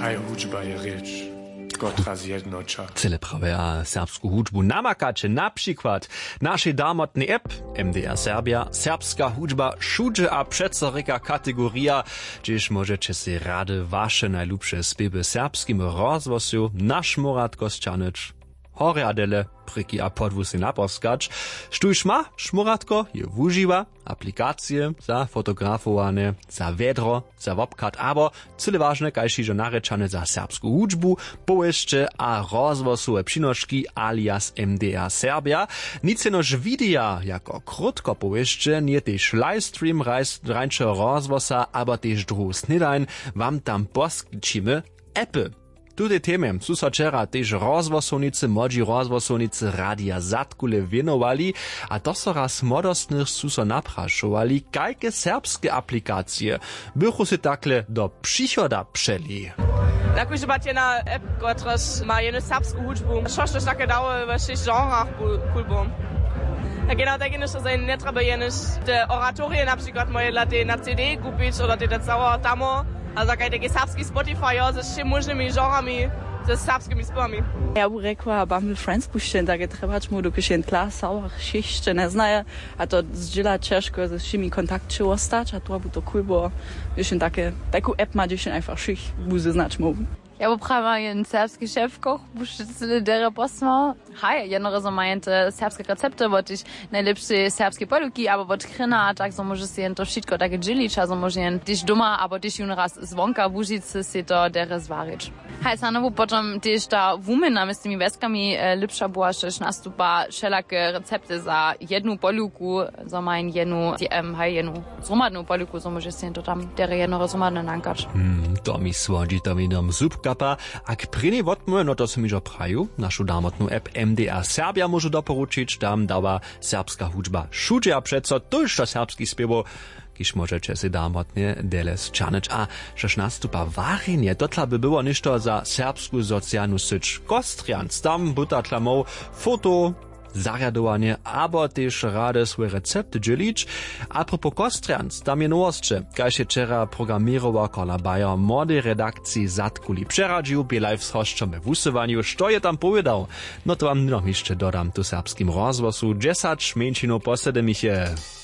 Haj hudžba je rieč, kotra zjednoča. Cele prawe a serbsku hudžbu namakacie na przykład naszej damotnej app MDR Serbia, serbska hudžba všudźe a przeco kategoria, gdzież możecie si rady wasze najlubsze spiewy serbskim rozwosu našmorat Kosćanić. Hore Adele, priki a podwusy naposkać. Štuž ma, šmoratko je wužiwa, aplikacje za fotografowane, za vedro, za wopkat, abo cyle ważne, kajši že narečane za serbsku hudžbu, pojeszcze a rozwosue přinoški alias MDR Serbia. Nic jenož videa, jako krótko pojeszcze, nie tež livestream rajnče rozwosa, aber tež druhu snidajn, wam tam poskčimy appy. Tude teme su so včera tež rozvosovnice, modži rozvosovnice Radia Zatkule věnovali a to so raz modostnych su so naprašovali, kajke serbske aplikacije bychu si takle do přichoda přeli. Tako že máte na app, kotras má jednu serbsku hudžbu. Šošto také dało ve všech žánrach kulbu. A genau, da gehen so ein netra bejenes de Oratorien na przykład moje lady na CD kupić oder de cała tamo. Also takie serbski Spotify, ja, ze všemi možnými žánrami, ze serbskými spevami. Ja bym rekła, Bumble Friends puszczę, takie trzeba mu do kieszeń klasał, jeszcze nie znaję, a to zdziela ciężko ze wszystkimi kontakty ostać, a to by to cool, bo jeszcze taką app ma jeszcze einfach szych, buzy znać mu. Ja poprawa jeden serbski szefkoch, buszczycy dere posma. Haj, jedno so majente serbskie recepty, bo tyś najlepsze serbskie poluki, aber bo tkrina, a tak so może się to wszystko takie dzielić, a so może tyś doma, aber tyś już raz zwonka buzicy się to dere zwarić. Haj, sanowo potem tyś ta wumena z tymi weskami lepsza była, że nastupa wszelakie recepty za jedną poluku, za mają jedną, jedną zromadną poluku, so może się to tam dere jedno rozromadne nankać. To mi słodzi, to mi dom zupkapa, a k prynie wotmy, no to se mi jo praju, naszą damotną app MDR Serbia może doporučić, tam dała serbska hudžba všudźe a přeco tuž to serbski spiewo, kiž możecie si damotnie deles čanić. A žež nastupa varinje, to by było ništo za serbsku socijalnu syć Kostrians, tam buta tlamov foto, zariadowanie, abo też rade swoje recepty dzielić. A propos Kostrians, tam je nowostcze, kajże wczera programirowa Kola Bayer młodej redakcji Zatkuli przeradził, by live z hoszczą w usywaniu, što je tam powiedział. No to wam noch jeszcze dodam tu serbskim rozwosu, 10 mieńczynów po 7 misie.